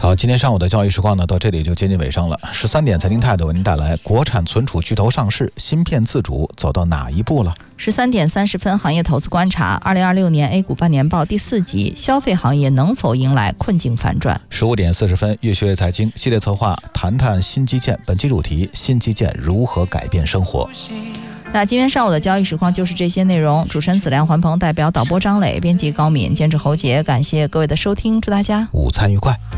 好，今天上午的交易时光呢，到这里就接近尾声了。13点财经态度为您带来国产存储巨头上市，芯片自主走到哪一步了 ？13点30分，行业投资观察，2026年 A 股半年报第4集，消费行业能否迎来困境反转 ？15点40分，越学越财经系列策划，谈谈新基建，本期主题：新基建如何改变生活。 那今天上午的交易时光就是这些内容。主持人子良、环鹏，代表导播张磊，编辑高敏，监制侯杰，感谢各位的收听，祝大家午餐愉快。